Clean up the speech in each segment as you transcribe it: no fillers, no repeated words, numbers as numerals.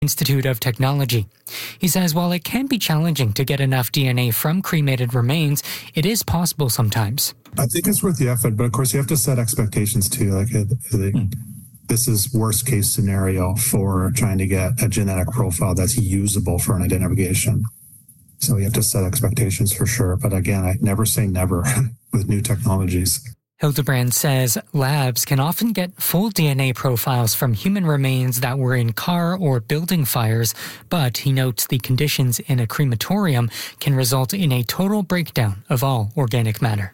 Institute of Technology. He says while it can be challenging to get enough DNA from cremated remains, it is possible sometimes. I think it's worth the effort, but of course you have to set expectations too. This is worst case scenario for trying to get a genetic profile that's usable for an identification. So you have to set expectations for sure. But again, I never say never with new technologies. Hildebrand says labs can often get full DNA profiles from human remains that were in car or building fires, but he notes the conditions in a crematorium can result in a total breakdown of all organic matter.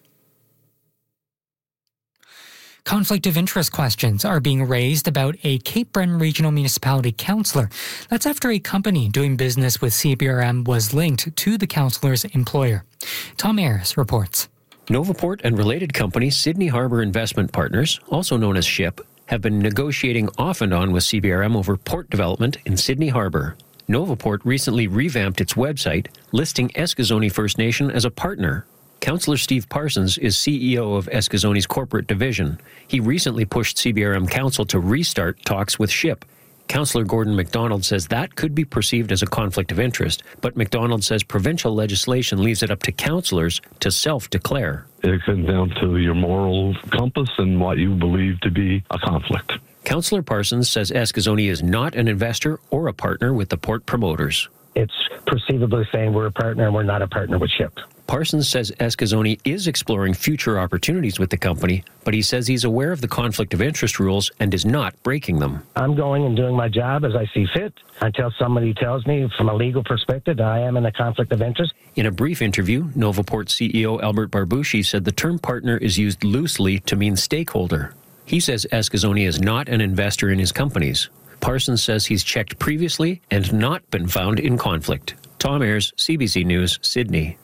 Conflict of interest questions are being raised about a Cape Breton Regional Municipality councillor. That's after a company doing business with CBRM was linked to the councillor's employer. Tom Ayres reports. Novaport and related company Sydney Harbour Investment Partners, also known as SHIP, have been negotiating off and on with CBRM over port development in Sydney Harbour. Novaport recently revamped its website, listing Eskasoni First Nation as a partner. Councillor Steve Parsons is CEO of Eskasoni's corporate division. He recently pushed CBRM Council to restart talks with SHIP. Councillor Gordon MacDonald says that could be perceived as a conflict of interest, but MacDonald says provincial legislation leaves it up to councillors to self-declare. It comes down to your moral compass and what you believe to be a conflict. Councillor Parsons says Eskasoni is not an investor or a partner with the port promoters. It's perceivably saying we're a partner and we're not a partner with SHIP. Parsons says Eskasoni is exploring future opportunities with the company, but he says he's aware of the conflict of interest rules and is not breaking them. I'm going and doing my job as I see fit until somebody tells me from a legal perspective I am in a conflict of interest. In a brief interview, Novaport CEO Albert Barbucci said the term partner is used loosely to mean stakeholder. He says Eskasoni is not an investor in his companies. Parsons says he's checked previously and not been found in conflict. Tom Ayres, CBC News, Sydney.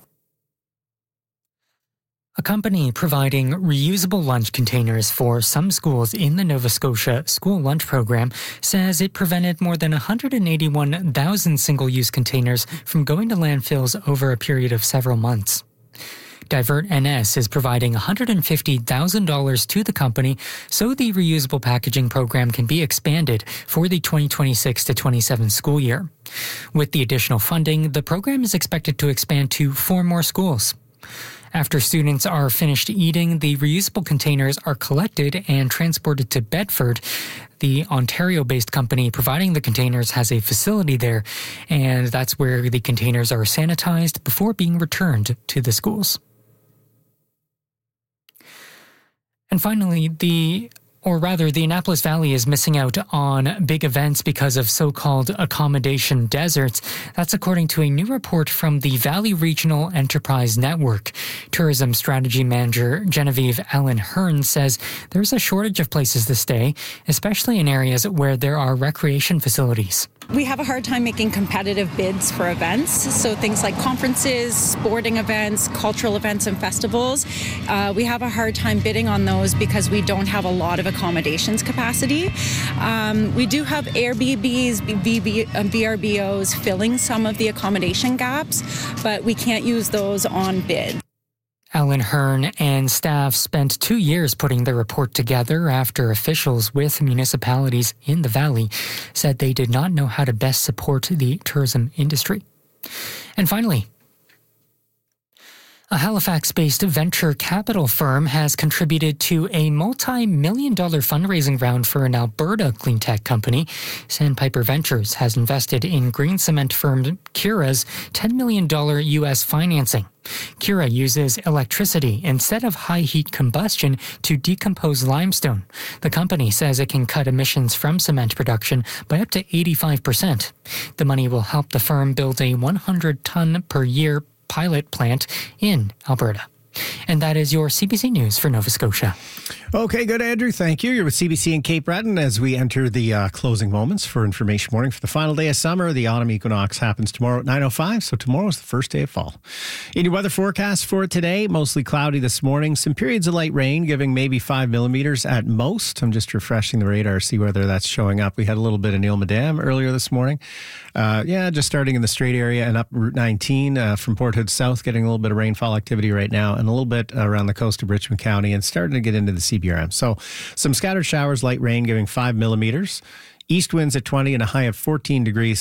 A company providing reusable lunch containers for some schools in the Nova Scotia school lunch program says it prevented more than 181,000 single-use containers from going to landfills over a period of several months. Divert NS is providing $150,000 to the company so the reusable packaging program can be expanded for the 2026 to 27 school year. With the additional funding, the program is expected to expand to 4 more schools. After students are finished eating, the reusable containers are collected and transported to Bedford. The Ontario-based company providing the containers has a facility there, and that's where the containers are sanitized before being returned to the schools. And finally, the Annapolis Valley is missing out on big events because of so-called accommodation deserts. That's according to a new report from the Valley Regional Enterprise Network. Tourism Strategy Manager Genevieve Allen Hearn says there's a shortage of places to stay, especially in areas where there are recreation facilities. We have a hard time making competitive bids for events, so things like conferences, sporting events, cultural events and festivals. We have a hard time bidding on those because we don't have a lot of accommodations capacity. We do have Airbnbs, VRBOs filling some of the accommodation gaps, but we can't use those on bid. Alan Hearn and staff spent 2 years putting the report together after officials with municipalities in the valley said they did not know how to best support the tourism industry. And finally, a Halifax-based venture capital firm has contributed to a multi-million-dollar fundraising round for an Alberta clean tech company. Sandpiper Ventures has invested in green cement firm Kira's $10 million U.S. financing. Kira uses electricity instead of high-heat combustion to decompose limestone. The company says it can cut emissions from cement production by up to 85%. The money will help the firm build a 100-ton per year pilot plant in Alberta. And that is your CBC News for Nova Scotia. Okay, good, Andrew. Thank you. You're with CBC and Cape Breton as we enter the closing moments for Information Morning for the final day of summer. The autumn equinox happens tomorrow at 9:05, so tomorrow's the first day of fall. In your weather forecast for today, mostly cloudy this morning. Some periods of light rain, giving maybe 5 millimeters at most. I'm just refreshing the radar, see whether that's showing up. We had a little bit in Ilma Dam earlier this morning. Just starting in the Strait area and up Route 19 from Port Hood South, getting a little bit of rainfall activity right now, and a little bit around the coast of Richmond County and starting to get into the CBRM. So some scattered showers, light rain giving 5 millimeters. East winds at 20 and a high of 14 degrees.